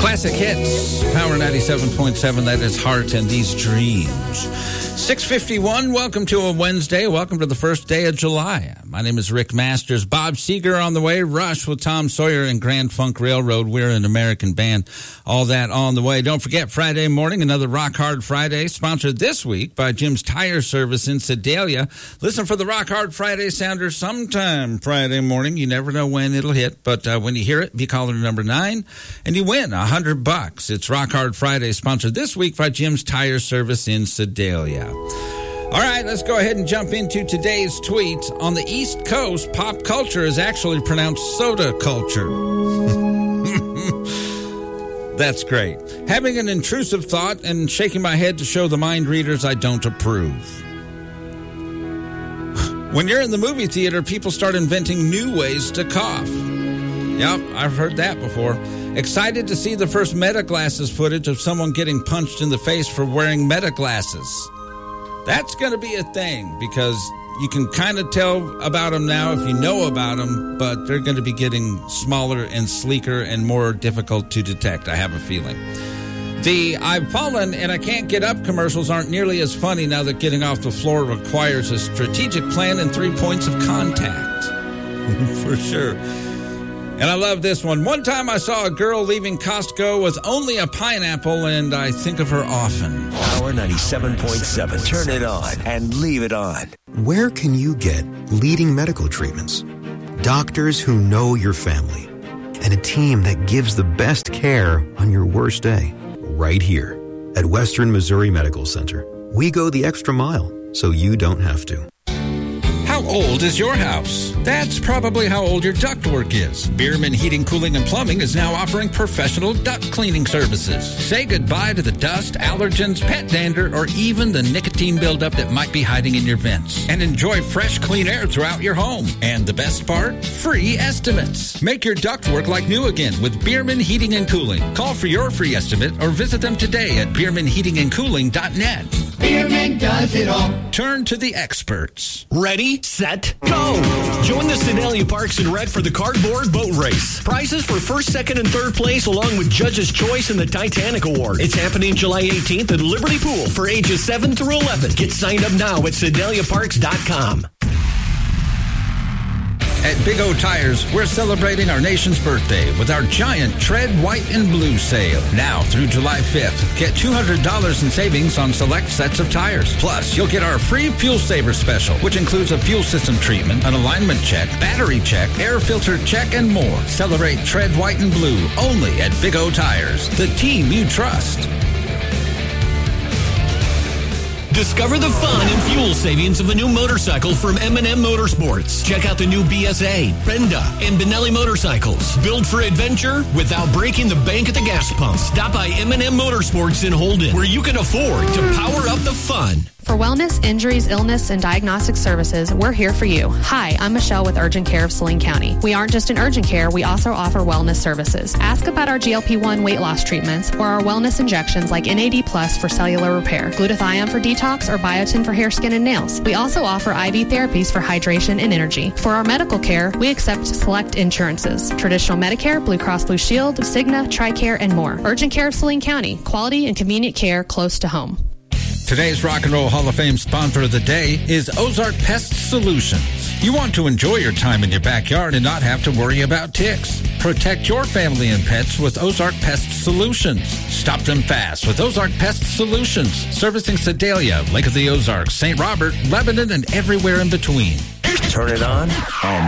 Classic hits, Power 97.7, that is Heart and These Dreams. 6:51, welcome to a Wednesday. Welcome to the first day of July. My name is Rick Masters. Bob Seger on the way. Rush with Tom Sawyer and Grand Funk Railroad. We're an American band. All that on the way. Don't forget, Friday morning, another Rock Hard Friday, sponsored this week by Jim's Tire Service in Sedalia. Listen for the Rock Hard Friday sounder sometime Friday morning. You never know when it'll hit, but when you hear it, be caller number 9, and you win $100. It's Rock Hard Friday, sponsored this week by Jim's Tire Service in Sedalia. All right, let's go ahead and jump into today's tweet. On the East Coast, pop culture is actually pronounced soda culture. That's great. Having an intrusive thought and shaking my head to show the mind readers I don't approve. When you're in the movie theater, people start inventing new ways to cough. Yep, I've heard that before. Excited to see the first Meta Glasses footage of someone getting punched in the face for wearing Meta Glasses. That's going to be a thing because you can kind of tell about them now if you know about them, but they're going to be getting smaller and sleeker and more difficult to detect, I have a feeling. The I've fallen and I can't get up commercials aren't nearly as funny now that getting off the floor requires a strategic plan and 3 points of contact. For sure. And I love this one. One time I saw a girl leaving Costco with only a pineapple, and I think of her often. Power 97.7. Turn it on and leave it on. Where can you get leading medical treatments? Doctors who know your family, and a team that gives the best care on your worst day. Right here at Western Missouri Medical Center. We go the extra mile so you don't have to. How old is your house? That's probably how old your ductwork is. Bierman Heating, Cooling, and Plumbing is now offering professional duct cleaning services. Say goodbye to the dust, allergens, pet dander, or even the nicotine buildup that might be hiding in your vents. And enjoy fresh, clean air throughout your home. And the best part? Free estimates. Make your ductwork like new again with Bierman Heating and Cooling. Call for your free estimate or visit them today at BiermanHeatingandCooling.net. Bierman does it all. Turn to the experts. Ready, set, go! Join the Sedalia Parks and Rec for the Cardboard Boat Race. Prizes for first, second, and third place along with Judge's Choice and the Titanic Award. It's happening July 18th at Liberty Pool for ages 7 through 11. Get signed up now at SedaliaParks.com. At Big O Tires, we're celebrating our nation's birthday with our giant Tread White and Blue sale. Now through July 5th, get $200 in savings on select sets of tires. Plus, you'll get our free Fuel Saver special, which includes a fuel system treatment, an alignment check, battery check, air filter check, and more. Celebrate Tread White and Blue only at Big O Tires, the team you trust. Discover the fun and fuel savings of a new motorcycle from M&M Motorsports. Check out the new BSA, Brenda, and Benelli motorcycles. Built for adventure without breaking the bank at the gas pump. Stop by M&M Motorsports in Holden, where you can afford to power up the fun. For wellness, injuries, illness, and diagnostic services, we're here for you. Hi, I'm Michelle with Urgent Care of Saline County. We aren't just in urgent care, we also offer wellness services. Ask about our GLP-1 weight loss treatments or our wellness injections like NAD Plus for cellular repair, glutathione for detox, or biotin for hair, skin, and nails. We also offer IV therapies for hydration and energy. For our medical care, we accept select insurances, traditional Medicare, Blue Cross Blue Shield, Cigna, TRICARE, and more. Urgent Care of Saline County, quality and convenient care close to home. Today's Rock and Roll Hall of Fame sponsor of the day is Ozark Pest Solutions. You want to enjoy your time in your backyard and not have to worry about ticks. Protect your family and pets with Ozark Pest Solutions. Stop them fast with Ozark Pest Solutions. Servicing Sedalia, Lake of the Ozarks, St. Robert, Lebanon, and everywhere in between. Turn it on and